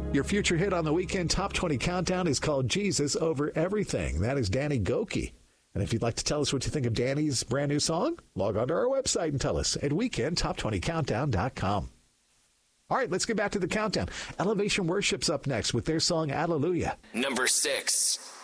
Your future hit on the Weekend Top 20 Countdown is called Jesus Over Everything. That is Danny Gokey. And if you'd like to tell us what you think of Danny's brand new song, log on to our website and tell us at weekendtop20countdown.com. All right, let's get back to the countdown. Elevation Worship's up next with their song, Hallelujah. Number 6.